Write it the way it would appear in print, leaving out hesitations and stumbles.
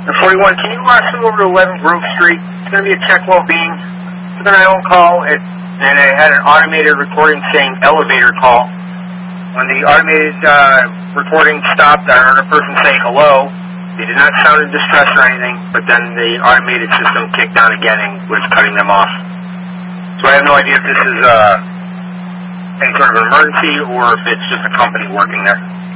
And 41, can you swing over to 11 Grove Street? It's going to be a check well-being. So then I on call, and I had an automated recording saying elevator call. When the automated recording stopped, I heard a person say hello. They did not sound in distress or anything, but then the automated system kicked on again and was cutting them off. So I have no idea if this is any sort of emergency or if it's just a company working there.